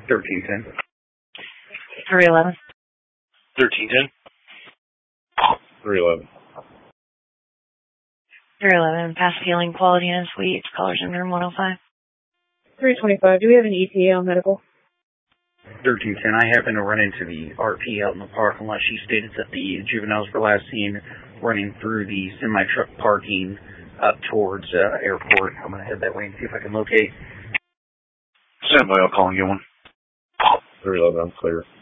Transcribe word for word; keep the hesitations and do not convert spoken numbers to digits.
thirteen ten. three eleven. thirteen ten. three eleven. three eleven, past healing quality and suite, callers in room one oh five. three twenty-five, do we have an E T A on medical? thirteen ten, I happened to run into the R P out in the parking lot. She stated that the juveniles were last seen running through the semi-truck parking up towards uh, airport. I'm going to head that way and see if I can locate. Stand by, I'll call and get one. three eleven, I'm clear.